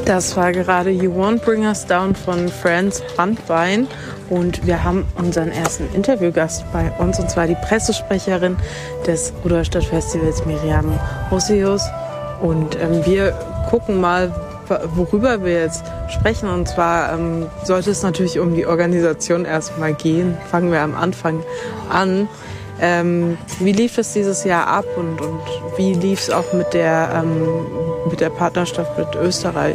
Das war gerade You Won't Bring Us Down von Franz Branntwein. Und wir haben unseren ersten Interviewgast bei uns, und zwar die Pressesprecherin des Rudolstadt Festivals, Miriam Hosius. Und wir gucken mal, worüber wir jetzt sprechen. Und zwar sollte es natürlich um die Organisation erstmal gehen. Fangen wir am Anfang an. Wie lief es dieses Jahr ab und wie lief es auch mit der Partnerschaft mit Österreich?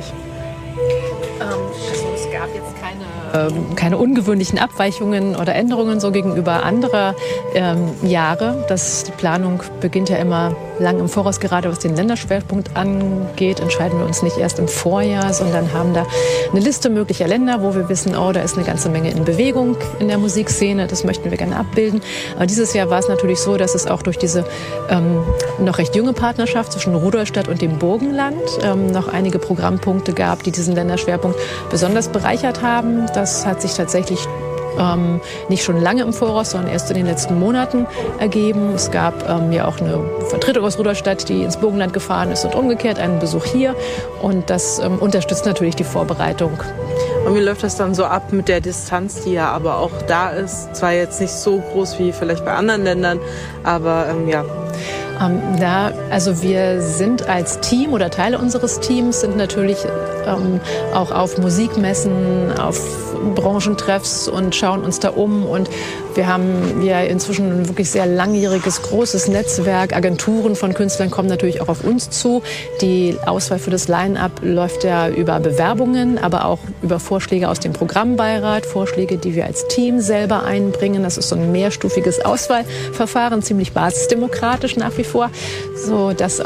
Also es gab jetzt keine ungewöhnlichen Abweichungen oder Änderungen so gegenüber anderer Jahre. Die Planung beginnt ja immer lang im Voraus, gerade was den Länderschwerpunkt angeht. Entscheiden wir uns nicht erst im Vorjahr, sondern haben da eine Liste möglicher Länder, wo wir wissen, da ist eine ganze Menge in Bewegung in der Musikszene. Das möchten wir gerne abbilden. Aber dieses Jahr war es natürlich so, dass es auch durch diese noch recht junge Partnerschaft zwischen Rudolstadt und dem Burgenland noch einige Programmpunkte gab, die diesen Länderschwerpunkt besonders bereichert haben. Das hat sich tatsächlich nicht schon lange im Voraus, sondern erst in den letzten Monaten ergeben. Es gab ja auch eine Vertretung aus Rudolstadt, die ins Burgenland gefahren ist und umgekehrt, einen Besuch hier. Und das unterstützt natürlich die Vorbereitung. Und wie läuft das dann so ab mit der Distanz, die ja aber auch da ist? Zwar jetzt nicht so groß wie vielleicht bei anderen Ländern, aber ja. Also wir sind als Team oder Teile unseres Teams sind natürlich auch auf Musikmessen, auf Branchentreffs und schauen uns da um. Und wir haben ja inzwischen ein wirklich sehr langjähriges, großes Netzwerk. Agenturen von Künstlern kommen natürlich auch auf uns zu. Die Auswahl für das Line-Up läuft ja über Bewerbungen, aber auch über Vorschläge aus dem Programmbeirat, Vorschläge, die wir als Team selber einbringen. Das ist so ein mehrstufiges Auswahlverfahren, ziemlich basisdemokratisch nach wie vor. So, das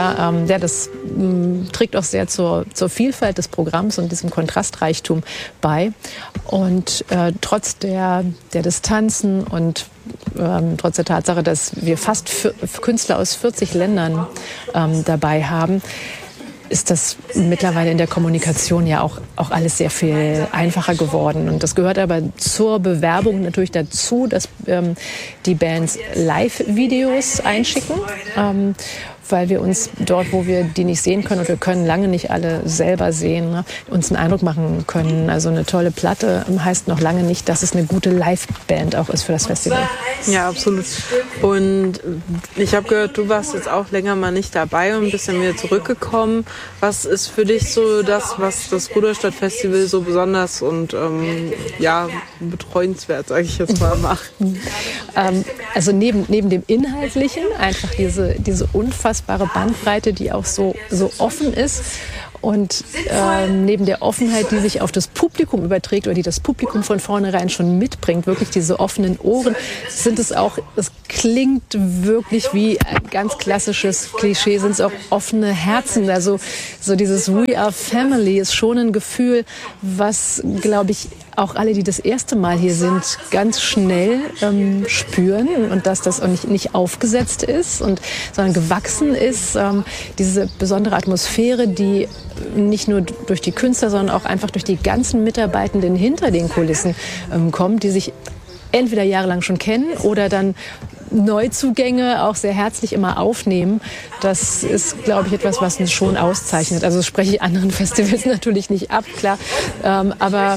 trägt auch sehr zur Vielfalt des Programms und diesem Kontrastreichtum bei. Und trotz der Distanzen und trotz der Tatsache, dass wir fast Künstler aus 40 Ländern dabei haben, ist das mittlerweile in der Kommunikation ja auch alles sehr viel einfacher geworden. Und das gehört aber zur Bewerbung natürlich dazu, dass die Bands Live-Videos einschicken. Weil wir uns dort, wo wir die nicht sehen können, und wir können lange nicht alle selber sehen, uns einen Eindruck machen können. Also eine tolle Platte heißt noch lange nicht, dass es eine gute Live-Band auch ist für das Festival. Ja, absolut. Und ich habe gehört, du warst jetzt auch länger mal nicht dabei und bist dann wieder zurückgekommen. Was ist für dich so das, was das Rudolstadt Festival so besonders und betreuenswert, sage ich jetzt mal, macht? Also neben dem Inhaltlichen einfach diese unfassbare Bandbreite, die auch so offen ist. Und neben der Offenheit, die sich auf das Publikum überträgt oder die das Publikum von vornherein schon mitbringt, wirklich diese offenen Ohren, es klingt wirklich wie ein ganz klassisches Klischee, sind es auch offene Herzen. Also so dieses We are family ist schon ein Gefühl, was, glaube ich, auch alle, die das erste Mal hier sind, ganz schnell spüren, und dass das auch nicht aufgesetzt ist, sondern gewachsen ist. Diese besondere Atmosphäre, die nicht nur durch die Künstler, sondern auch einfach durch die ganzen Mitarbeitenden hinter den Kulissen kommt, die sich entweder jahrelang schon kennen oder dann Neuzugänge auch sehr herzlich immer aufnehmen. Das ist, glaube ich, etwas, was uns schon auszeichnet. Also das spreche ich anderen Festivals natürlich nicht ab, klar. Aber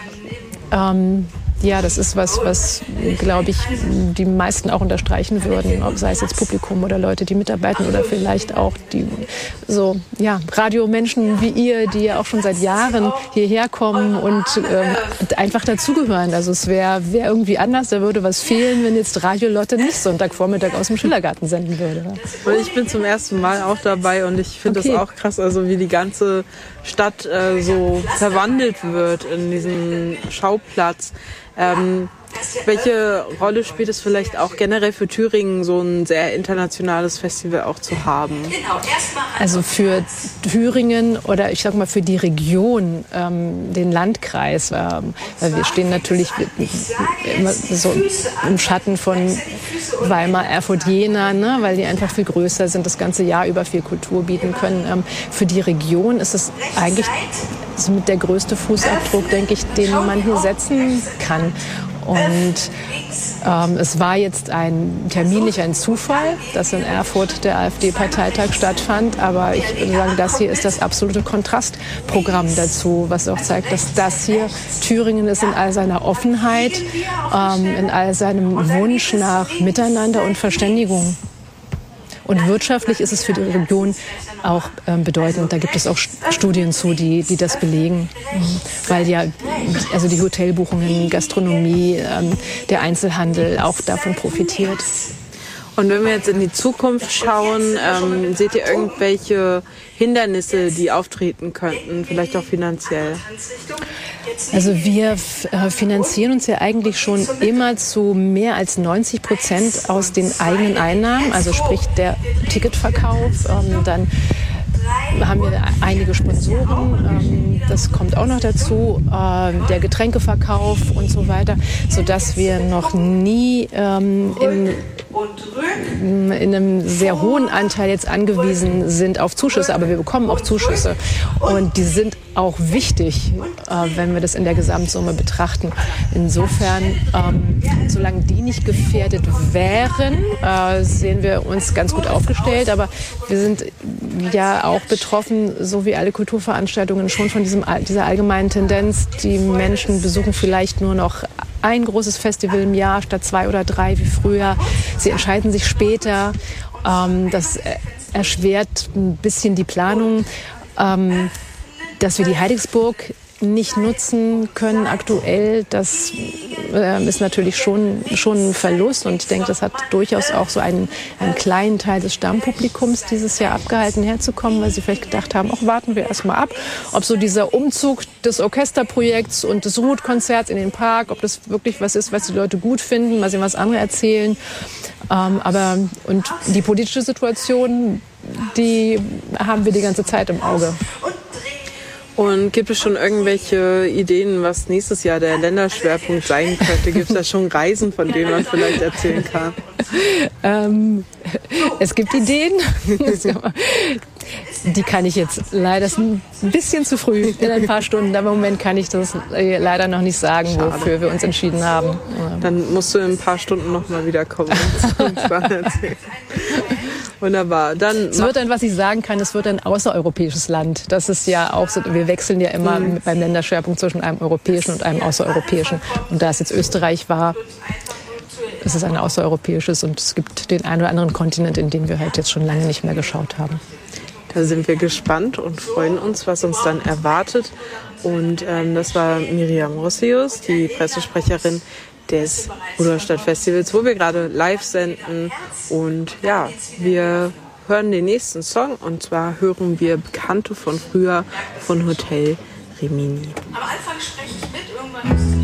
das ist was, glaube ich, die meisten auch unterstreichen würden, sei es jetzt Publikum oder Leute, die mitarbeiten oder vielleicht auch die Radiomenschen wie ihr, die ja auch schon seit Jahren hierher kommen und einfach dazugehören. Also es wäre irgendwie anders, da würde was fehlen, wenn jetzt Radio Lotte nicht Sonntagvormittag aus dem Schillergarten senden würde. Und ich bin zum ersten Mal auch dabei und ich finde das auch krass, also wie die ganze Stadt so verwandelt wird in diesen Schauplatz. Welche Rolle spielt es vielleicht auch generell für Thüringen, so ein sehr internationales Festival auch zu haben? Also für Thüringen oder ich sag mal für die Region, den Landkreis, weil wir stehen natürlich immer so im Schatten von Weimar, Erfurt, Jena, ne, weil die einfach viel größer sind, das ganze Jahr über viel Kultur bieten können. Für die Region ist es eigentlich mit der größte Fußabdruck, denke ich, den man hier setzen kann. Und es war jetzt terminlich ein Zufall, dass in Erfurt der AfD-Parteitag stattfand. Aber ich würde sagen, das hier ist das absolute Kontrastprogramm dazu, was auch zeigt, dass das hier Thüringen ist in all seiner Offenheit, in all seinem Wunsch nach Miteinander und Verständigung. Und wirtschaftlich ist es für die Region auch bedeutend. Da gibt es auch Studien zu, die das belegen. Weil ja also die Hotelbuchungen, Gastronomie, der Einzelhandel auch davon profitiert. Und wenn wir jetzt in die Zukunft schauen, seht ihr irgendwelche Hindernisse, die auftreten könnten, vielleicht auch finanziell? Also wir finanzieren uns ja eigentlich schon immer zu mehr als 90% aus den eigenen Einnahmen, also sprich der Ticketverkauf, dann haben wir einige Sponsoren, das kommt auch noch dazu, der Getränkeverkauf und so weiter, sodass wir noch nie in einem sehr hohen Anteil jetzt angewiesen sind auf Zuschüsse, aber wir bekommen auch Zuschüsse und die sind auch wichtig, wenn wir das in der Gesamtsumme betrachten. Insofern, solange die nicht gefährdet wären, sehen wir uns ganz gut aufgestellt, aber wir sind ja auch betroffen, so wie alle Kulturveranstaltungen, schon von dieser allgemeinen Tendenz, die Menschen besuchen vielleicht nur noch ein großes Festival im Jahr statt 2 oder 3 wie früher. Sie entscheiden sich später. Das erschwert ein bisschen die Planung. Dass wir die Heidigsburg nicht nutzen können aktuell, das ist natürlich schon ein Verlust. Und ich denke, das hat durchaus auch so einen kleinen Teil des Stammpublikums dieses Jahr abgehalten, herzukommen, weil sie vielleicht gedacht haben, ach, warten wir erst mal ab, ob so dieser Umzug des Orchesterprojekts und des Ruth-Konzerts in den Park, ob das wirklich was ist, was die Leute gut finden, mal sehen, was andere erzählen. Und die politische Situation, die haben wir die ganze Zeit im Auge. Und gibt es schon irgendwelche Ideen, was nächstes Jahr der Länderschwerpunkt sein könnte? Gibt es da schon Reisen, von denen man vielleicht erzählen kann? Es gibt Ideen. Die kann ich jetzt leider, das ist ein bisschen zu früh, in ein paar Stunden. Aber im Moment kann ich das leider noch nicht sagen, Schade. Wofür wir uns entschieden haben. Dann musst du in ein paar Stunden noch mal wiederkommen und uns dann erzählen. Wunderbar. Es wird was ich sagen kann, es wird ein außereuropäisches Land. Das ist ja auch so, wir wechseln ja immer beim Länderschwerpunkt zwischen einem europäischen und einem außereuropäischen. Und da es jetzt Österreich war, ist es ein außereuropäisches und es gibt den einen oder anderen Kontinent, in den wir halt jetzt schon lange nicht mehr geschaut haben. Da sind wir gespannt und freuen uns, was uns dann erwartet. Und das war Miriam Rossius, die Pressesprecherin des Rudolstadt Festivals, wo wir gerade live senden. Und ja, wir hören den nächsten Song und zwar hören wir Bekannte von früher von Hotel Rimini. Am Anfang spreche ich mit, irgendwann